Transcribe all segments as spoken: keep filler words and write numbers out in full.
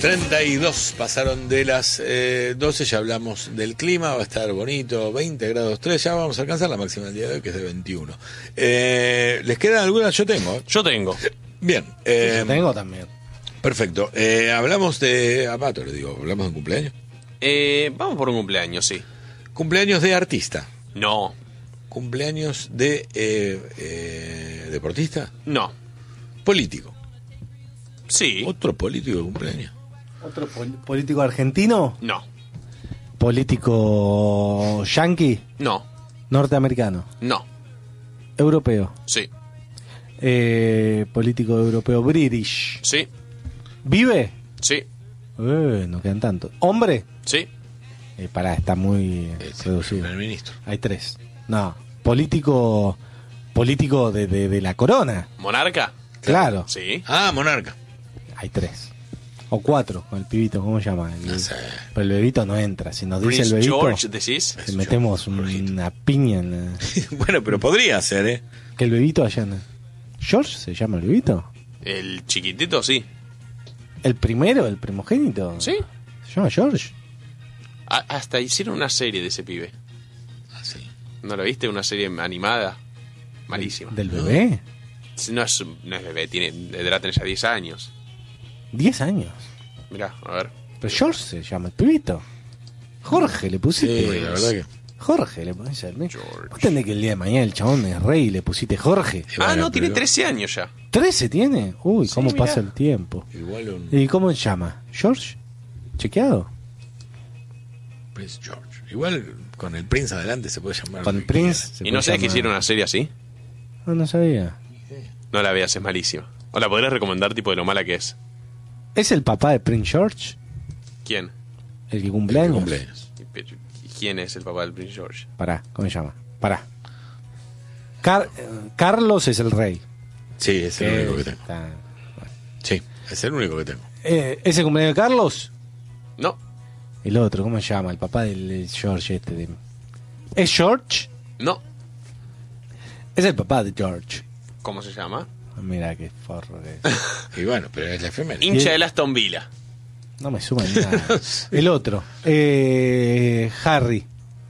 treinta y dos pasaron de las eh, doce, ya hablamos del clima, va a estar bonito, veinte grados tres, ya vamos a alcanzar la máxima del día de hoy, que es de veintiuno. Eh, ¿Les quedan algunas? Yo tengo. Yo tengo. Bien. Eh, Yo tengo también. Perfecto. Eh, hablamos de... A Pato le digo, ¿hablamos de un cumpleaños? Eh, vamos por un cumpleaños, sí. Cumpleaños de artista. No. Cumpleaños de eh, eh, deportista. No. Político. Sí. Otro político de cumpleaños. ¿Otro pol- político argentino? No. ¿Político yanqui? No. ¿Norteamericano? No. ¿Europeo? Sí. Eh, ¿Político europeo british? Sí. ¿Vive? Sí. Eh, no quedan tantos. ¿Hombre? Sí. Eh, pará, está muy eh, Es el reducido. primer ministro. Hay tres. No, político político de, de, de la corona. ¿Monarca? Claro. Sí. Ah, monarca. Hay tres. O cuatro, con el pibito, ¿cómo se llama? El- No sé. Pero el bebito no entra. Si nos dice Prince el bebito, George, decís. le metemos un- una piña en la... Bueno, pero podría ser, ¿eh? Que el bebito allá en... ¿George se llama el bebito? El chiquitito, sí. ¿El primero, el primogénito? Sí. ¿Se llama George? A- hasta hicieron una serie de ese pibe. Así. ¿No lo viste? Una serie animada. Malísima. ¿Del bebé? No es, no es bebé, tiene, deberá tener ya diez años. Diez años. Mirá, a ver. Pero George se llama el pibito. Jorge le pusiste. Sí, la verdad que... Jorge le pusiste. George. Vos tenés que el día de mañana el chabón es rey y le pusiste Jorge. Ah, Bueno, no, tiene pero- trece años ya. ¿trece tiene? Uy, Sí, cómo mirá. pasa el tiempo. Igual un ¿Y cómo se llama? ¿George? ¿Chequeado? Prince George. Igual con el Prince adelante se puede llamar. Con lo que Prince. quiera. se ¿Y no puede sabes que llamar- hicieron una serie así? No, no sabía. No la veas, es malísima. O la podrías recomendar tipo de lo mala que es. ¿Es el papá de Prince George? ¿Quién? ¿El que cumple años? Cumpleaños. ¿Y pero- y quién es el papá del Prince George? Pará, ¿cómo se llama? Pará. Car- eh, Carlos es el rey. Sí, es el único que tengo. Está- Sí, es el único que tengo. Eh, ¿Es el cumpleaños de Carlos? No, El otro, ¿cómo se llama? El papá del del George este. de- ¿Es George? no. Es el papá de George. ¿Cómo se llama? Mira qué forro que es. Y bueno, pero es la efeméride. Hincha Bien. del Aston Villa. No me suma ni nada. El otro. Eh, Harry.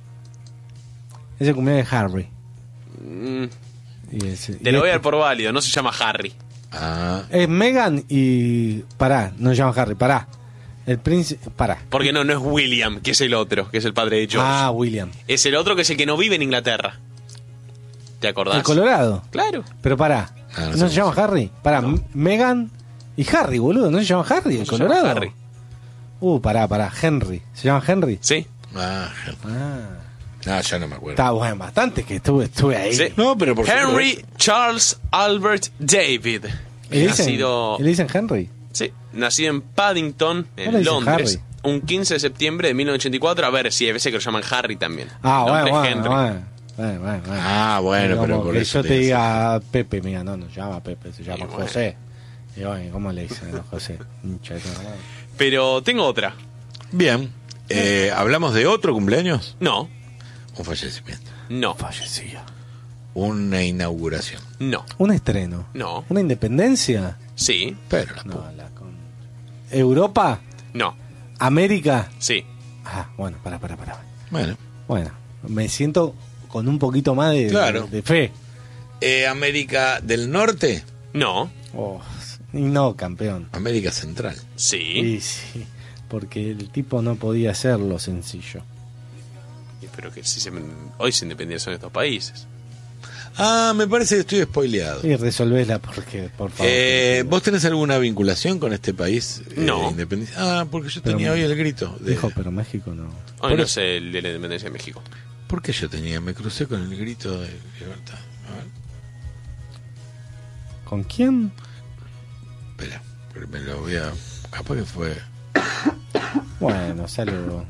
Es el cumpleaños de Harry. Mm, Y ese- te y lo voy a este- dar por válido, no se llama Harry. Ah, Es Meghan y... Pará, no se llama Harry, pará. El príncipe... Pará. Porque no, no es William, que es el otro, que es el padre de George. Ah, William. Es el otro que es el que no vive en Inglaterra. ¿Te acordás? El Colorado. Claro. Pero pará. Ah, no ¿No, sé se llama cómo Harry? Pará, M- Meghan y Harry, boludo. ¿No se llama Harry, el No se Colorado? llama Harry. Uh, pará, pará. Henry. ¿Se llama Henry? Sí. ah, Ah. no, ya no me acuerdo. Está bueno, bastante que estuve, estuve ahí. Sí. No, pero por Henry supuesto. Charles Albert David. ¿Y le dicen, Nacido, ¿y le dicen Henry? sí, nacido en Paddington, le en dicen Londres, Harry? un quince de septiembre de mil novecientos ochenta y cuatro. A ver, si hay veces que lo llaman Harry también. Ah, El nombre bueno, es bueno, Henry. bueno, bueno, bueno, bueno. Ah, bueno, Como pero por que eso yo te te diga diga Pepe, mira, no, no se llama Pepe, se llama Y bueno. José. Y bueno, ¿cómo le dicen a José? Hincha de tu madre. Pero tengo otra. Bien. Eh, ¿Hablamos de otro cumpleaños? No, Un fallecimiento. no, Fallecía. Una inauguración. no, Un estreno. no. Una independencia. Sí, Pero la No, pu- la con... Europa. no, América. sí. Ah, bueno, para, para, para. Bueno. Bueno, me siento con un poquito más de, Claro. de, de fe. Eh, América del Norte, No, Oh, y no, campeón. América Central. sí. Y sí, porque el tipo no podía hacerlo sencillo. Pero que si se, hoy se independizaron estos países. Ah, me parece que estoy spoileado. Y resolvésla porque, por favor. Eh, ¿Vos tenés alguna vinculación con este país? eh, No. independiente? Ah, porque yo Pero tenía me- hoy el grito. De... Dijo, pero México no. Hoy Por no eso- sé el de la independencia de México. ¿Por qué yo tenía? Me crucé con el grito de libertad. A ver, ¿Con quién? espera, pero me lo voy a... Capaz que fue... Bueno, saludo.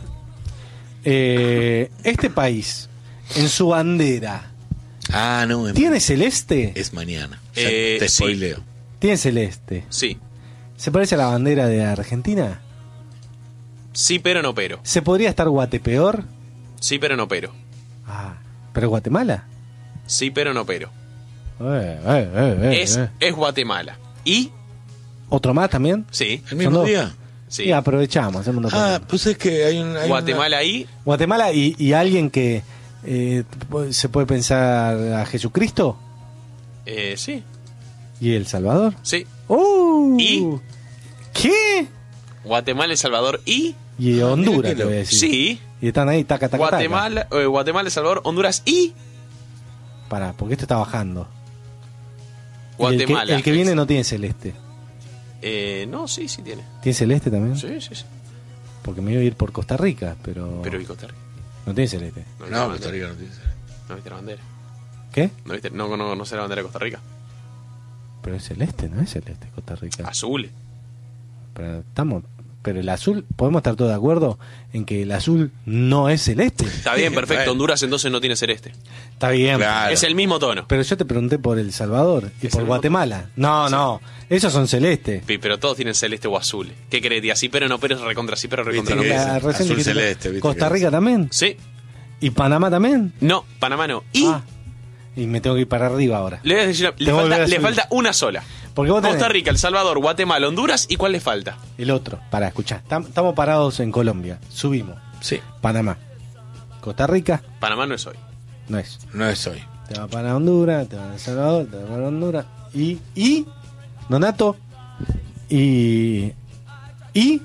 Eh, este país, en su bandera, Ah, no, es, ¿tiene celeste? es mañana. Ya Eh, te sí. spoileo. Tiene celeste. Sí, ¿Se parece a la bandera de Argentina? sí, pero no pero. ¿Se podría estar Guatepeor? Sí, pero no pero. Ah, ¿pero Guatemala? Sí, pero no pero. Eh, eh, eh, eh, Es, eh. es Guatemala. ¿Y? ¿Otro más también? Sí. ¿El mismo dos. día? Sí. Y aprovechamos, hacemos una Ah, cosa. pues es que hay un... hay Guatemala ahí. Guatemala y, y alguien que eh, se puede pensar a Jesucristo Eh, sí, y El Salvador. sí. ¡Uh! ¿Y? ¿Qué? Guatemala, El Salvador y... Y Ah, Honduras, mira que te voy a decir. Sí. Y están ahí, taca, taca, Guatemala, eh, Guatemala, El Salvador, Honduras y... taca. Pará, porque esto está bajando. Y Guatemala. El que, el que viene no tiene celeste. Eh, no, sí, sí tiene. ¿Tiene celeste también? Sí, sí, sí. Porque me iba a ir por Costa Rica, pero... Pero ¿y Costa Rica? No tiene celeste. ¿No viste No, la Costa bandera? Rica no tiene. ¿No viste la bandera? ¿Qué? ¿No viste? No, no, no sé la bandera de Costa Rica. Pero es celeste, no es celeste Costa Rica. Azul. Pero estamos... Pero el azul, podemos estar todos de acuerdo en que el azul no es celeste. Está bien, perfecto. Bueno. Honduras entonces no tiene celeste. Está bien. Claro. Es el mismo tono. Pero yo te pregunté por El Salvador y Es por el Guatemala. No, no. Esos son celestes. Pi, Pero todos tienen celeste o azul. ¿Qué querés? Di así, pero no, pero recontra sí, pero recontra no. Viste que- La- es recién azul dijiste- celeste, viste Costa que Rica es. también. Sí. Y Panamá también. No, Panamá no. Y Ah, y me tengo que ir para arriba ahora. le, voy a decir, le, Tengo que falta, volver a le subir. falta una sola. Porque vos tenés Costa Rica, El Salvador, Guatemala, Honduras. ¿Y cuál le falta? el otro. Para, escuchar. Estamos parados en Colombia. Subimos. Sí, Panamá. Costa Rica. Panamá no es hoy. No es. no es hoy. Te va para Honduras, te va a El Salvador, te va para Honduras. Y, y, Donato, y, y,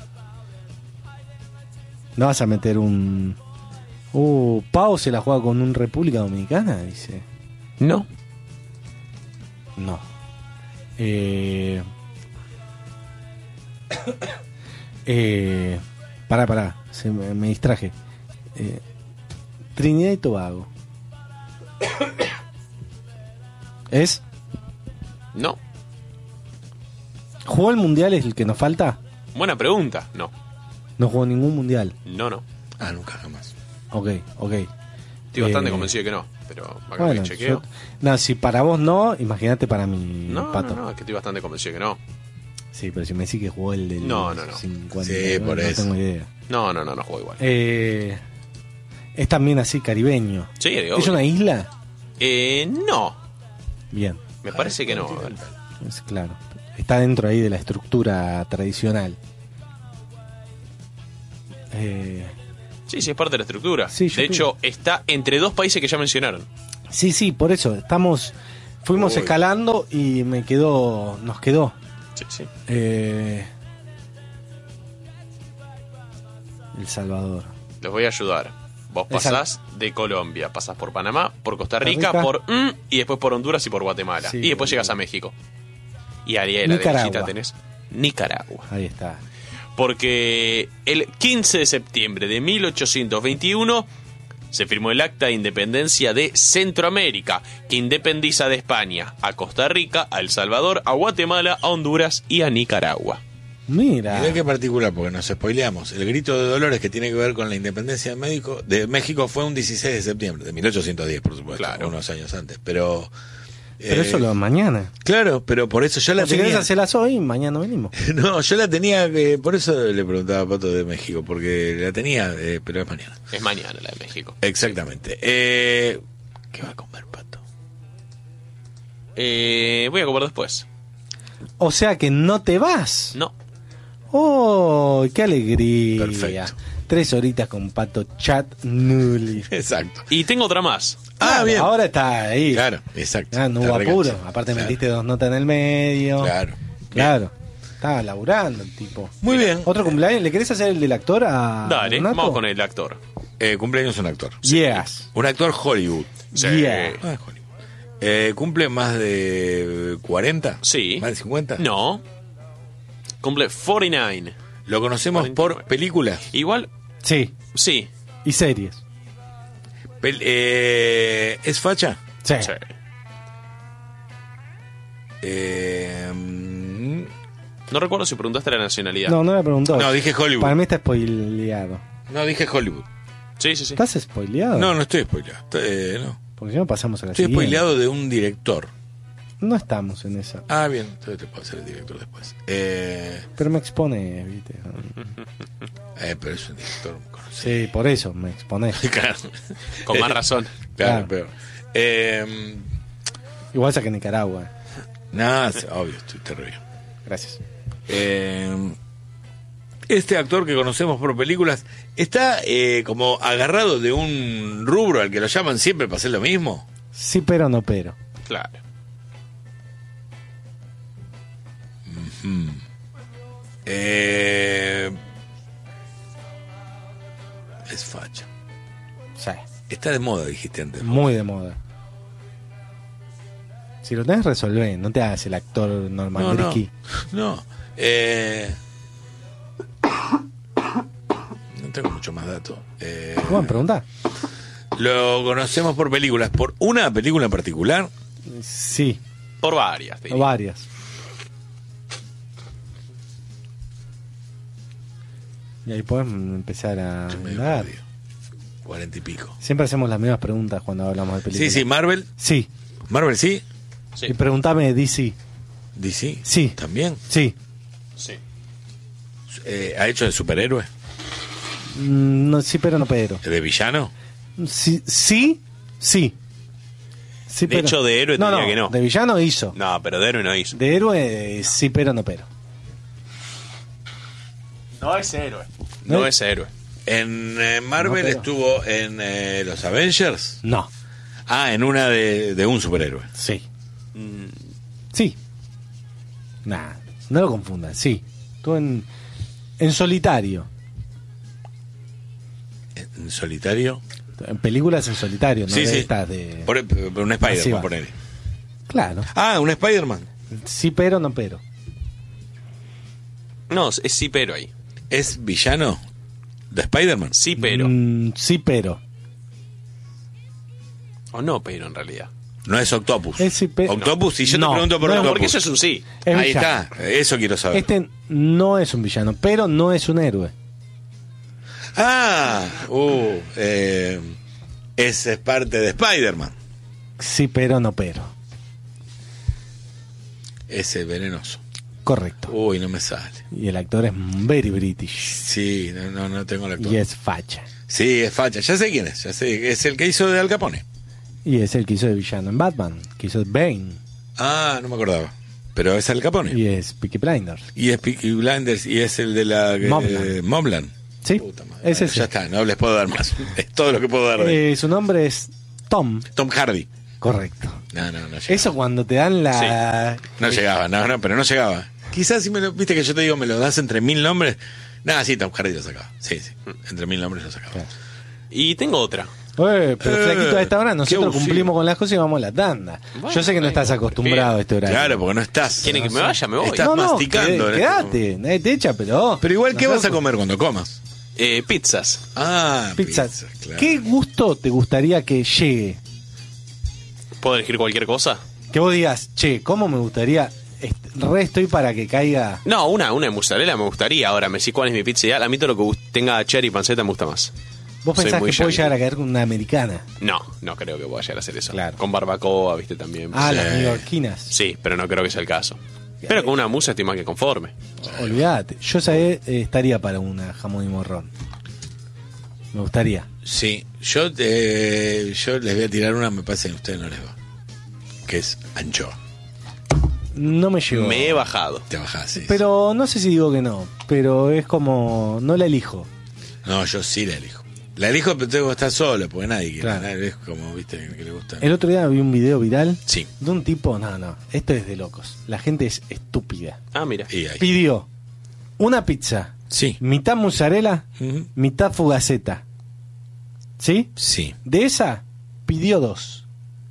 no vas a meter un, uh, Pau se la juega con un República Dominicana, dice. No. No. Eh, eh, pará, pará, se me, me distraje. Eh, Trinidad y Tobago. ¿Es? No. ¿Jugó el mundial es el que nos falta? Buena pregunta. No. No jugó ningún mundial. No, no. Ah, nunca jamás. Ok, ok. Estoy bastante Eh, convencido de que no. Pero acá Bueno, que chequeo. yo- no, si para vos no, imagínate para mi No, pato. no, no, es que estoy bastante convencido de que no. Sí, pero si me decís que jugó el del No, no, no. cincuenta, Sí, por no eso. tengo idea. No, no, no, no juego igual. Eh, es también así caribeño. Sí, de ¿Es obvio. una isla? Eh, no. Bien, Me parece que no. es claro. Está dentro ahí de la estructura tradicional. Eh, Sí, sí, es parte de la estructura. Sí, yo de creo. hecho, está entre dos países que ya mencionaron. sí, sí, por eso. Estamos, fuimos Uy. escalando y me quedó, nos quedó. Sí, sí. Eh, El Salvador. Les voy a ayudar. Vos Esa- pasás de Colombia, pasás por Panamá, por Costa Costa Rica, Rica. por mm, y después por Honduras y por Guatemala. Sí, y después sí. llegas a México. Y ahí a la Nicaragua. derechita tenés Nicaragua. Ahí está. Porque el quince de septiembre de mil ochocientos veintiuno se firmó el Acta de Independencia de Centroamérica, que independiza de España a Costa Rica, a El Salvador, a Guatemala, a Honduras y a Nicaragua. Mira. Mirá qué particular, porque nos spoileamos. El grito de Dolores que tiene que ver con la independencia de México, de México fue un dieciséis de septiembre, de mil ochocientos diez, por supuesto, Claro. unos años antes. Pero. Pero eh, eso lo mañana. Claro, pero por eso yo la Si querés tenía. hacerlas hoy, mañana venimos. No, yo la tenía, eh, por eso le preguntaba a Pato de México, porque la tenía, eh, pero es mañana. Es mañana la de México. Exactamente. Eh, ¿Qué va a comer, Pato? Eh, voy a comer después. O sea que no te vas. No. ¡Oh, qué alegría! Perfecto. Tres horitas con Pato Chat Nulli. Exacto. Y tengo otra más. Ah, Claro, bien. Ahora está ahí. Claro, exacto. Ah, no Está hubo regancho. apuro. Aparte Claro. metiste dos notas en el medio. Claro. Claro. Estaba laburando el tipo. Muy bien. ¿Otro cumpleaños? ¿Le querés hacer el del actor a Dale, Donato? vamos con el actor. Eh, cumpleaños un actor. Yes. Un actor Hollywood. Sí. Yeah. Ah, Hollywood. Eh, ¿Cumple más de cuarenta? Sí. ¿Más de cincuenta? No. Cumple cuarenta y nueve. ¿Lo conocemos cuarenta y nueve. por películas? Igual, Sí. sí. Y series. Pel- eh, ¿Es facha? Sí. Sí. Eh, mm, No recuerdo si preguntaste la nacionalidad. No, no me preguntó. no, dije Hollywood. Para mí está spoileado. No, dije Hollywood. Sí, sí, sí. ¿Estás spoileado? No, no estoy spoileado. Eh, no. Porque si no pasamos a la Estoy siguiente. spoileado de un director. No estamos en esa. Ah, bien. Entonces te puedo hacer el director después. Eh, Pero me expone, ¿viste? eh, pero es un director muy conocido. Sí, por eso me expone. Claro. Con más razón. Claro, Claro. peor. Eh, Igual saque Nicaragua. nada, obvio, estoy terrible. Gracias. Eh, este actor que conocemos por películas está eh, como agarrado de un rubro al que lo llaman siempre para hacer lo mismo. Sí, pero no pero. Claro. Mm. Eh, es facha. Sí. Está de moda, dijiste antes. Muy de moda. Si lo tenés, resolvé. No te hagas el actor normal. No, no. Ricky. No. Eh, no tengo mucho más datos. Eh, Bueno, pregunta. lo conocemos por películas. ¿Por una película en particular? Sí, Por varias. te diría. varias. Y ahí podemos empezar a Medio indagar. perdido. Cuarenta y pico. Siempre hacemos las mismas preguntas cuando hablamos de películas. Sí, sí, Marvel. Sí. Marvel, sí. Sí. Y preguntame D C. D C. Sí. También. Sí. Sí. Eh, ¿Ha hecho de superhéroe? Mm, no, sí, pero no pero. ¿De villano? Sí, sí, sí. Sí, De hecho, de héroe te no, diría no, que no. De villano hizo. No, pero de héroe no hizo. De héroe, sí, pero no pero. No es héroe. No ¿No? es héroe. En eh, Marvel No, pero- estuvo en eh, los Avengers. No. Ah, en una de, de un superhéroe. Sí. Mm, Sí. Nah, no lo confundas, sí. Tú en, en solitario. En solitario. En películas en solitario, no Sí, de sí. estas de... Por, por un Spider-Man, Masiva. ponele. Claro. Ah, un Spider-Man. Sí, pero no pero. No, es sí, pero ahí. ¿Es villano de Spider-Man? Sí, pero. Mm, sí, pero. O no, pero en realidad. No es Octopus. Es sí, pe- Octopus, si yo No, te pregunto por no, Octopus. Porque eso es un sí. Es Ahí villano. está, eso quiero saber. Este no es un villano, pero no es un héroe. Ah, uh, eh, ese es parte de Spider-Man. Sí, pero no pero. Ese venenoso. Correcto. Uy, no me sale. Y el actor es very British. Sí, no, no, no tengo la actor. Y es facha. Sí, es facha. Ya sé quién es. Ya sé. Es el que hizo de Al Capone. Y es el que hizo de villano en Batman, que hizo de Bane. Ah, no me acordaba. Pero es Al Capone. Y es Peaky Blinders. Y es Peaky Blinders y es el de la... eh, Mobland. Mobland. Sí, Puta madre. es ese. Ya está, no les puedo dar más. Es todo lo que puedo dar de Eh, su nombre es Tom. Tom Hardy. Correcto. No, no, no llegaba. Eso cuando te dan la... No llegaba, no, no, pero no llegaba. Quizás si me lo... Viste que yo te digo, me lo das entre mil nombres. Nada, sí, Tom Hardy lo sacaba. Sí, sí. Entre mil nombres lo sacaba. Claro. Y tengo otra. Eh, pero Eh, flaquito, a esta hora qué nosotros abusivo. cumplimos con las cosas y vamos a la tanda. Bueno, Yo sé que no ahí estás como acostumbrado a este horario. Claro, porque no estás. ¿Quieren que me vaya? Me voy. Estás no, no, masticando. qued- en este quedate, nadie te echa, pero... Pero igual, ¿qué Nosotros- vas a comer cuando comas? Eh, pizzas. Ah, Pizza. pizza, claro. ¿Qué gusto te gustaría que llegue? ¿Puedo elegir cualquier cosa? Que vos digas, che, ¿cómo me gustaría? Est- Re estoy para que caiga... No, una, una de mozzarella me gustaría. Ahora, me decís cuál es mi pizza ideal. A mí todo lo que gust- tenga cherry y panceta me gusta más. Vos Soy pensás muy que puede yankee. llegar a caer con una americana. No, no creo que pueda llegar a hacer eso. Claro. Con barbacoa, viste, también. Ah, Sí. las neoyorquinas. Sí, pero no creo que sea el caso. Pero con una musa estoy más que conforme. Olvídate. Yo sabé, eh, estaría para una jamón y morrón. Me gustaría. Sí, yo, eh, yo les voy a tirar una, me parece que a ustedes no les va. Que es anchoa. No me llegó. Me he bajado. Te bajás, sí. Pero no sé si digo que no. Pero es como... No la elijo. No, yo sí la elijo. La elijo, pero tengo que estar solo, porque nadie quiere. Claro. Nadie es como, viste, que le gusta. El otro día vi un video viral Sí. de un tipo... No, no. Esto es de locos. La gente es estúpida. Ah, mira. Y ahí. Pidió una pizza. Sí. Mitad mozzarella, Ujú. mitad fugaceta. ¿Sí? Sí. De esa, pidió dos.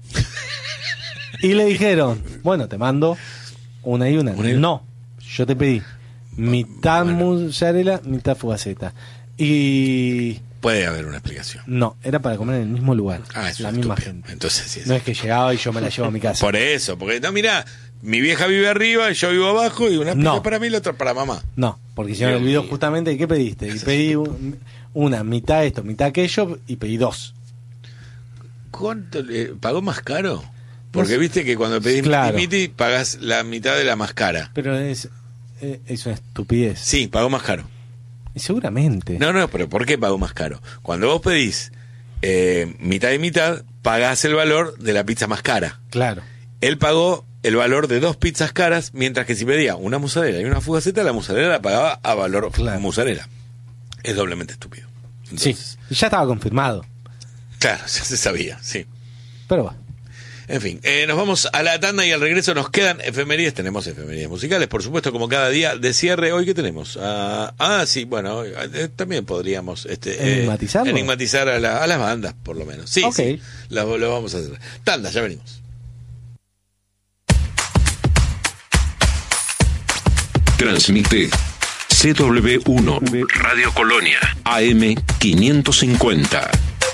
Y le dijeron, bueno, te mando una y una. Una y- No, yo te pedí mitad Bueno. mozzarella, mitad fugaceta. Y Puede haber una explicación. no, era para comer en el mismo lugar. Ah, es la una misma estúpida. gente. Entonces sí. No es que llegaba y yo me la llevo a mi casa. Por eso, porque no, mira, mi vieja vive arriba y yo vivo abajo y una pizza No. para mí y la otra para mamá. No, porque hicieron el Dios video mío. justamente de qué pediste. Y pedí un- una, mitad esto, mitad aquello, y pedí dos. ¿Cuánto le pagó más caro? Porque No sé. viste que cuando pedís Claro. miti miti pagás la mitad de la más cara. Pero es, eh, es una estupidez. Sí, pagó más caro. Y seguramente. No, no, pero ¿por qué pagó más caro? Cuando vos pedís eh, mitad y mitad, pagás el valor de la pizza más cara. Claro. Él pagó el valor de dos pizzas caras, mientras que si pedía una mozzarella y una fugaceta, la mozzarella la pagaba a valor Claro. mozzarella. Es doblemente estúpido. Entonces, Sí, ya estaba confirmado. claro, ya se sabía, sí. Pero bueno. En fin, eh, nos vamos a la tanda y al regreso nos quedan efemérides. Tenemos efemérides musicales, por supuesto, como cada día de cierre. Hoy, ¿qué tenemos? Ah, ah sí, bueno, eh, también podríamos este, eh, ¿Enigmatizarlo? enigmatizar a, la- a las bandas, por lo menos. Sí, Ok. sí, lo, lo vamos a hacer. Tanda, ya venimos. Transmite C W uno Radio Colonia A M quinientos cincuenta.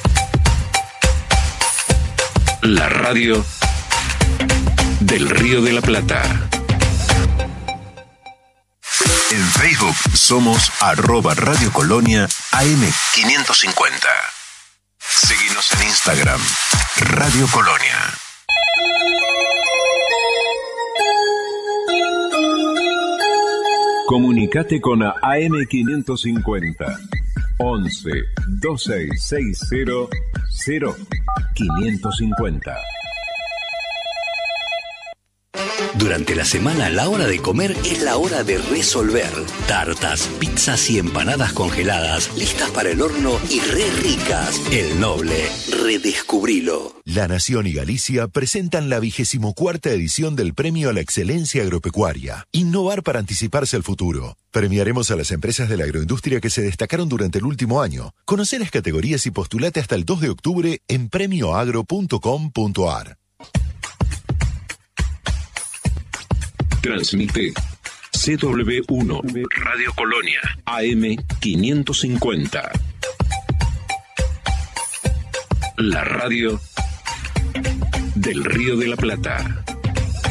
La radio del Río de la Plata. En Facebook somos arroba Radio Colonia A M quinientos cincuenta. Seguinos en Instagram, Radio Colonia. Comunicate con A M quinientos cincuenta. once veintiséis sesenta cero quinientos cincuenta. Durante la semana, la hora de comer es la hora de resolver. Tartas, pizzas y empanadas congeladas, listas para el horno y re ricas. El Noble, redescubrilo. La Nación y Galicia presentan la vigésimo cuarta edición del Premio a la Excelencia Agropecuaria. Innovar para anticiparse al futuro. Premiaremos a las empresas de la agroindustria que se destacaron durante el último año. Conoce las categorías y postulate hasta el dos de octubre en premio agro punto com punto a r. Transmite C W uno Radio Colonia A M quinientos cincuenta. La radio del Río de la Plata.